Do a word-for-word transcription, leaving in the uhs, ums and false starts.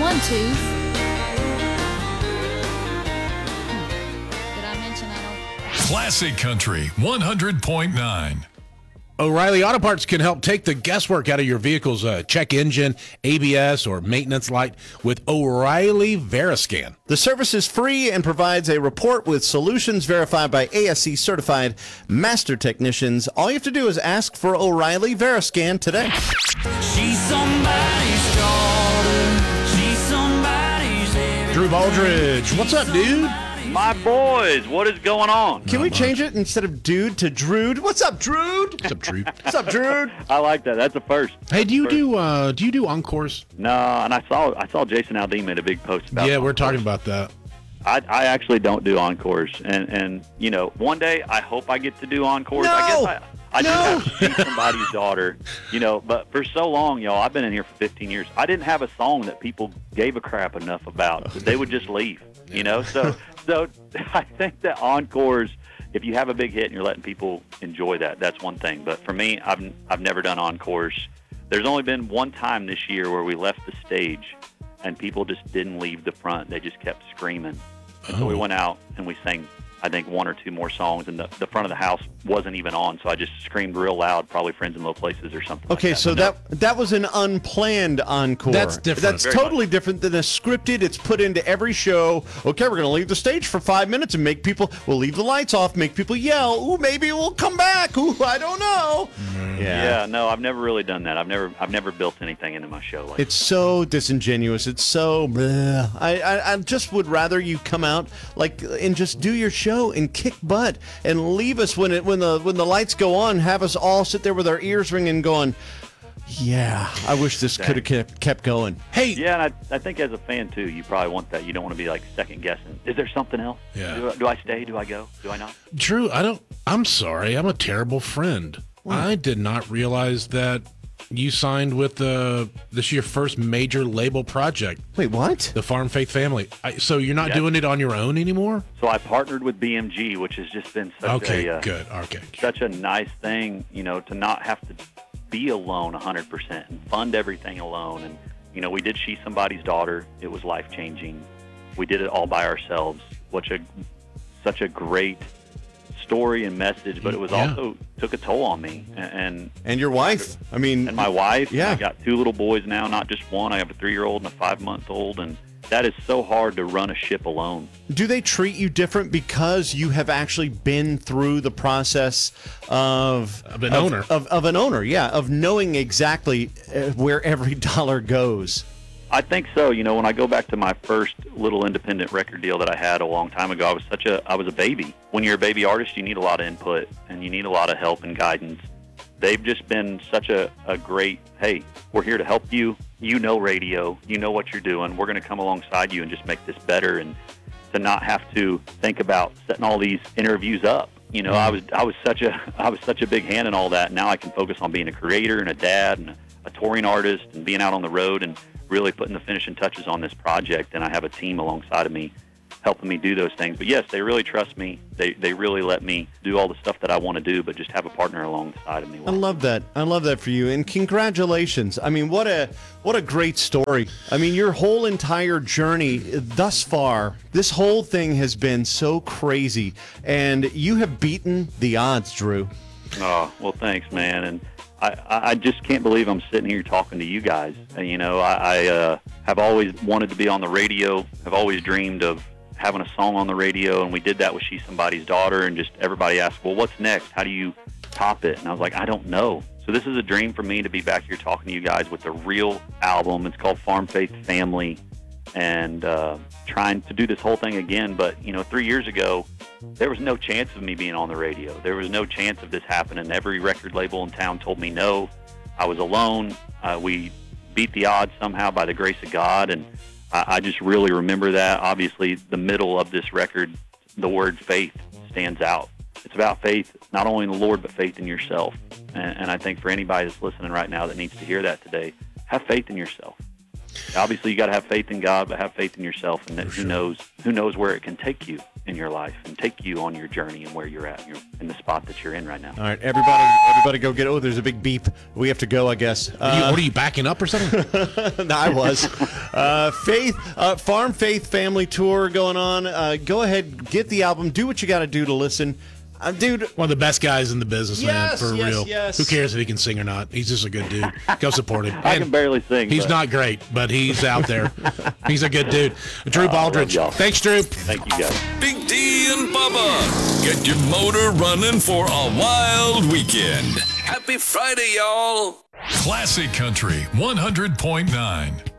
one tooth. Did I mention I don't? Classic Country one hundred point nine. O'Reilly Auto Parts can help take the guesswork out of your vehicle's uh, check engine, A B S, or maintenance light with O'Reilly Veriscan. The service is free and provides a report with solutions verified by A S C certified master technicians. All you have to do is ask for O'Reilly Veriscan today. She's somebody's daughter. She's somebody's everything. Drew Baldridge, what's up, dude? My boys, what is going on? Can we change it instead of dude to Drude? What's up, Drude? What's up, Drew? What's up, Drude? I like that. That's a first. Hey, do you First. do uh, do you do encores? No, and I saw I saw Jason Aldean made a big post about. Yeah, we're encores. talking about that. I, I actually don't do encores, and and you know, one day I hope I get to do encores. No! I guess I, I No! just have to see somebody's daughter, you know. But for so long, y'all, I've been in here for fifteen years. I didn't have a song that people gave a crap enough about. They would just leave, you know. So so I think that encores, if you have a big hit and you're letting people enjoy that, that's one thing. But for me, I've I've never done encores. There's only been one time this year where we left the stage and people just didn't leave the front. They just kept screaming. And so we went out and we sang, I think, one or two more songs, and the, the front of the house wasn't even on, so I just screamed real loud, probably Friends in Low Places or something Okay, like that. so But that that was an unplanned encore. That's different. That's Very totally different than a scripted. It's put into every show. Okay, we're going to leave the stage for five minutes and make people, we'll leave the lights off, make people yell. Ooh, maybe we'll come back. Ooh, I don't know. Yeah, no, I've never really done that. I've never I've never built anything into my show like It's so disingenuous. It's so. Bleh. I, I I just would rather you come out like and just do your show and kick butt and leave us when it when the when the lights go on. Have us all sit there with our ears ringing, going, "Yeah, I wish this could have kept kept going." Hey, Yeah, and I, I think as a fan, too, you probably want that. You don't want to be, like, second-guessing. Is there something else? Yeah. Do, do I stay? Do I go? Do I not? Drew, I don't. I'm sorry. I'm a terrible friend. I did not realize that you signed with the. This is your first major label project, Wait, what? the Farm Faith Family. I, so you're not Yeah. doing it on your own anymore? So I partnered with B M G, which has just been such Okay, a... uh, good. Okay. such a nice thing, you know, to not have to be alone one hundred percent and fund everything alone. And, you know, we did She's Somebody's Daughter. It was life-changing. We did it all by ourselves, which a such a great story and message, but it was Yeah. also took a toll on me. And And your wife? I mean, and my wife. Yeah. I got two little boys now, not just one. I have a three-year-old and a five-month-old, and that is so hard to run a ship alone. do they treat you different because you have actually been through the process of Of an owner. of, of an owner? Yeah, of knowing exactly uh, where every dollar goes. I think so. You know, when I go back to my first little independent record deal that I had a long time ago, I was such a I was a baby. When you're a baby artist, you need a lot of input and you need a lot of help and guidance. They've just been such a, a great, hey, we're here to help you. You know radio. You know what you're doing. We're going to come alongside you and just make this better, and to not have to think about setting all these interviews up. You know, I was I was such a I was such a big hand in all that. Now I can focus on being a creator and a dad and a, a touring artist and being out on the road and really putting the finishing touches on this project. And I have a team alongside of me helping me do those things. But yes, they really trust me. They they really let me do all the stuff that I want to do, but just have a partner alongside of me. I love that. I love that for you. And congratulations. I mean, what a what a great story. I mean, your whole entire journey thus far, this whole thing has been so crazy. And you have beaten the odds, Drew. Oh, well, thanks, man. And I, I just can't believe I'm sitting here talking to you guys. And, you know, I, I uh, have always wanted to be on the radio. I've always dreamed of having a song on the radio, and we did that with She's Somebody's Daughter, and just everybody asked, well, what's next? How do you top it? And I was like, I don't know. So this is a dream for me to be back here talking to you guys with a real album. It's called Farm Faith Family, and uh, trying to do this whole thing again. But, you know, three years ago, there was no chance of me being on the radio. There was no chance of this happening. Every record label in town told me no. I was alone. Uh, we beat the odds somehow by the grace of God, and I, I just really remember that. Obviously, the middle of this record, the word faith stands out. It's about faith, not only in the Lord, but faith in yourself. And, and I think for anybody that's listening right now that needs to hear that today, have faith in yourself. Obviously, you got to have faith in God, but have faith in yourself, and that who knows who knows where it can take you in your life and take you on your journey and where you're at, you're in the spot that you're in right now. All right, everybody, everybody, go get. Oh, there's a big beep. We have to go, I guess. Are you, Uh, what are you backing up or something? no, I was. Uh, Faith, uh, Farm Faith Family Tour going on. Uh, go ahead, get the album. Do what you got to do to listen. Uh, dude, One of the best guys in the business, Yes, man, for yes, real. yes. Who cares if he can sing or not? He's just a good dude. Go support him. I And can barely sing. He's but not great, but he's out there. He's a good dude. Drew love Baldridge. y'all. Thanks, Drew. Thank you, guys. Big D and Bubba. Get your motor running for a wild weekend. Happy Friday, y'all. Classic Country one hundred point nine.